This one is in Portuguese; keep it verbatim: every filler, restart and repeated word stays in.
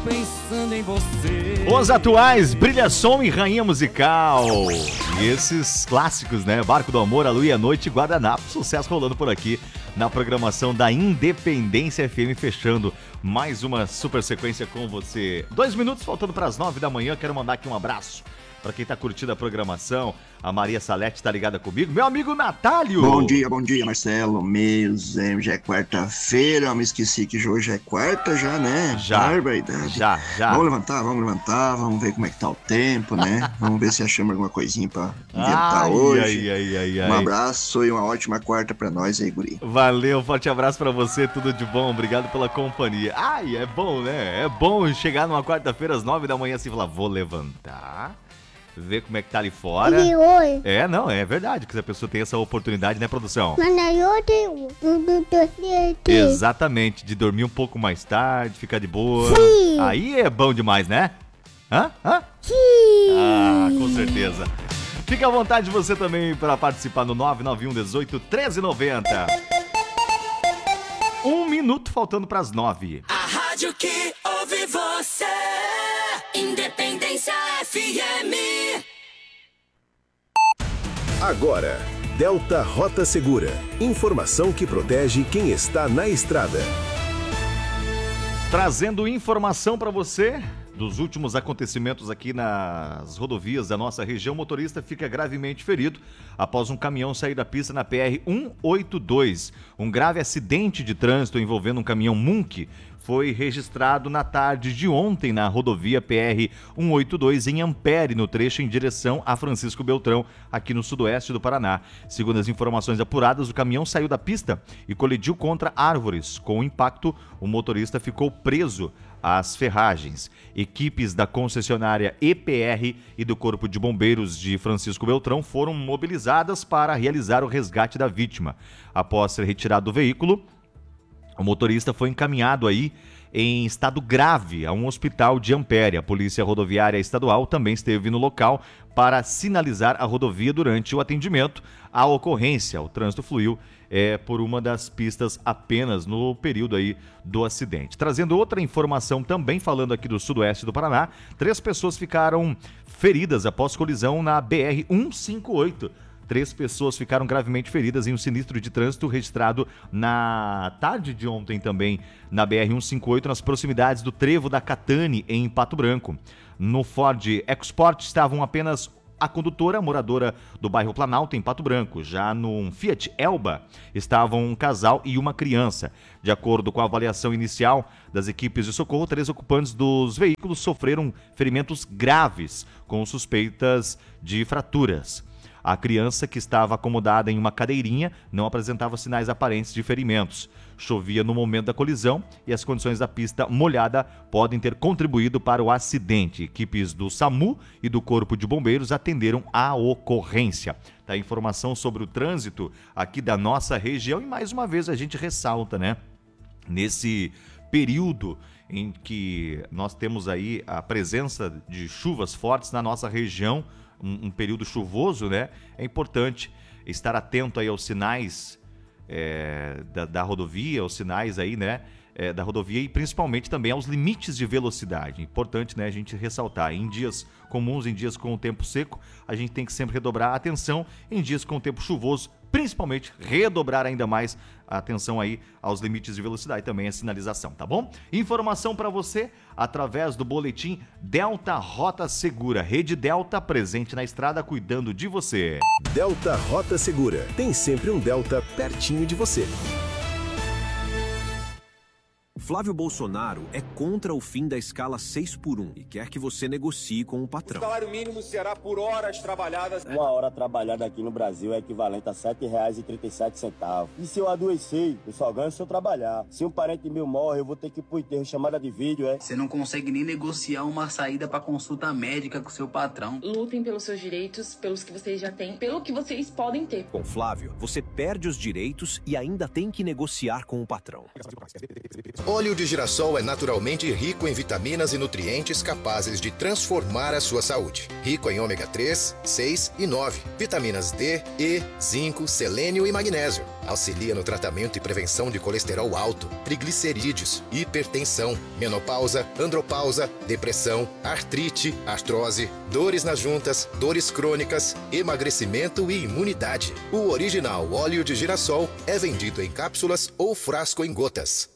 pensando em você. Os atuais Brilha Som e Rainha Musical. E esses clássicos, né? Barco do Amor, A Lua e a Noite, Guardanapo. Sucesso rolando por aqui na programação da Independência F M, fechando mais uma super sequência com você. Dois minutos faltando para as nove da manhã. Quero mandar aqui um abraço para quem tá curtindo a programação. A Maria Salete tá ligada comigo. Meu amigo Natálio. Bom dia, bom dia, Marcelo. Meu Zé, já é quarta-feira. Eu me esqueci que hoje é quarta já, né? Já, Barbaridade. já, já. Vamos levantar, vamos levantar. Vamos ver como é que tá o tempo, né? Vamos ver se achamos alguma coisinha pra inventar ai, hoje. Ai, ai, ai, um ai. abraço e uma ótima quarta pra nós aí, guri. Valeu, forte abraço pra você, tudo de bom. Obrigado pela companhia. Ai, é bom, né? É bom chegar numa quarta-feira às nove da manhã assim e falar, vou levantar, ver como é que tá ali fora. Oi. É, não, é verdade que a pessoa tem essa oportunidade, né, produção? Exatamente, de dormir um pouco mais tarde, ficar de boa. Sim. Aí é bom demais, né? Hã? Hã? Sim. Ah, com certeza. Fica à vontade você também para participar no nove nove um dezoito treze noventa. Um minuto faltando para as nove. A rádio que ouve você. Independência F M. Agora, Delta Rota Segura. Informação que protege quem está na estrada. Trazendo informação para você dos últimos acontecimentos aqui nas rodovias da nossa região. O motorista fica gravemente ferido após um caminhão sair da pista na P R cento e oitenta e dois. Um grave acidente de trânsito envolvendo um caminhão Munk foi registrado na tarde de ontem na rodovia P R cento e oitenta e dois em Ampere, no trecho em direção a Francisco Beltrão, aqui no sudoeste do Paraná. Segundo as informações apuradas, o caminhão saiu da pista e colidiu contra árvores. Com o impacto, o motorista ficou preso às ferragens. Equipes da concessionária E P R e do Corpo de Bombeiros de Francisco Beltrão foram mobilizadas para realizar o resgate da vítima. Após ser retirado do veículo, o motorista foi encaminhado aí em estado grave a um hospital de Ampere. A Polícia Rodoviária Estadual também esteve no local para sinalizar a rodovia durante o atendimento à ocorrência. O trânsito fluiu é, por uma das pistas apenas no período aí do acidente. Trazendo outra informação também, falando aqui do sudoeste do Paraná, três pessoas ficaram feridas após colisão na B R cento e cinquenta e oito. Três pessoas ficaram gravemente feridas em um sinistro de trânsito registrado na tarde de ontem também na B R cento e cinquenta e oito, nas proximidades do Trevo da Catane, em Pato Branco. No Ford EcoSport estavam apenas a condutora, moradora do bairro Planalto, em Pato Branco. Já no Fiat Elba estavam um casal e uma criança. De acordo com a avaliação inicial das equipes de socorro, três ocupantes dos veículos sofreram ferimentos graves, com suspeitas de fraturas. A criança, que estava acomodada em uma cadeirinha, não apresentava sinais aparentes de ferimentos. Chovia no momento da colisão e as condições da pista molhada podem ter contribuído para o acidente. Equipes do SAMU e do Corpo de Bombeiros atenderam a ocorrência. Tá, informação sobre o trânsito aqui da nossa região e mais uma vez a gente ressalta, né? Nesse período em que nós temos aí a presença de chuvas fortes na nossa região, Um, um período chuvoso, né? É importante estar atento aí aos sinais é, da, da rodovia, aos sinais aí, né? É, da rodovia e principalmente também aos limites de velocidade. Importante, né, a gente ressaltar. Em dias comuns, em dias com o tempo seco, a gente tem que sempre redobrar a atenção. Em dias com o tempo chuvoso, principalmente redobrar ainda mais a atenção aí aos limites de velocidade e também a sinalização, tá bom? Informação para você através do boletim Delta Rota Segura. Rede Delta presente na estrada cuidando de você. Delta Rota Segura. Tem sempre um Delta pertinho de você. Flávio Bolsonaro é contra o fim da escala seis por um e quer que você negocie com o patrão. O salário mínimo será por horas trabalhadas. Uma hora trabalhada aqui no Brasil é equivalente a sete reais e trinta e sete centavos. E se eu adoecer, eu só ganho se eu trabalhar. Se um parente meu morre, eu vou ter que ir pro enterro, chamada de vídeo, é? Você não consegue nem negociar uma saída pra consulta médica com seu patrão. Lutem pelos seus direitos, pelos que vocês já têm, pelo que vocês podem ter. Com Flávio, você perde os direitos e ainda tem que negociar com o patrão. óleo de girassol é naturalmente rico em vitaminas e nutrientes capazes de transformar a sua saúde. Rico em ômega três, seis e nove, vitaminas D, E, zinco, selênio e magnésio. Auxilia no tratamento e prevenção de colesterol alto, triglicerídeos, hipertensão, menopausa, andropausa, depressão, artrite, artrose, dores nas juntas, dores crônicas, emagrecimento e imunidade. O original óleo de girassol é vendido em cápsulas ou frasco em gotas.